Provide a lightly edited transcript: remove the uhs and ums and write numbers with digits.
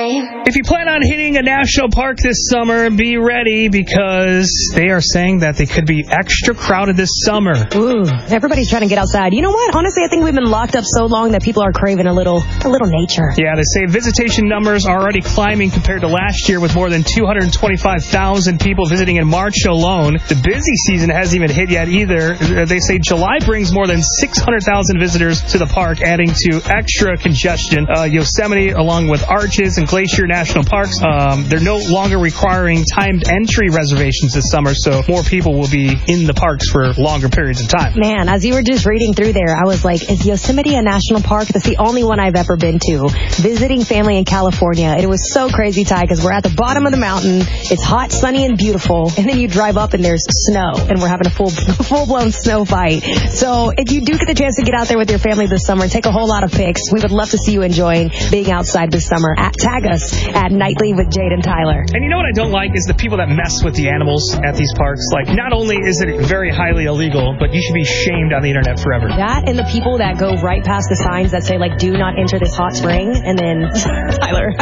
If you plan on hitting a national park this summer, be ready because they are saying that they could be extra crowded this summer. Ooh, everybody's trying to get outside. You know what? Honestly, I think we've been locked up so long that people are craving a little nature. Yeah, they say visitation numbers are already climbing compared to last year with more than 225,000 people visiting in March alone. The busy season hasn't even hit yet either. They say July brings more than 600,000 visitors to the park, adding to extra congestion. Yosemite, along with Arches and Glacier National Parks, they're no longer requiring timed entry reservations this summer, so more people will be in the parks for longer periods of time. Man, as you were just reading through there, I was like, is Yosemite a national park? That's the only one I've ever been to. Visiting family in California. It was so crazy, Ty, because we're at the bottom of the mountain. It's hot, sunny, and beautiful. And then you drive up and there's snow, and we're having a full-blown snow fight. So if you do get the chance to get out there with your family this summer, take a whole lot of pics. We would love to see you enjoying being outside this summer. Tag us at Nightly with Jade and Tyler. And you know what I don't like is the people that mess with the animals at these parks. Like, not only is it very highly illegal, but you should be shamed on the internet forever. That and the people that go right past the signs that say, like, do not enter this hot spring, and then, Tyler.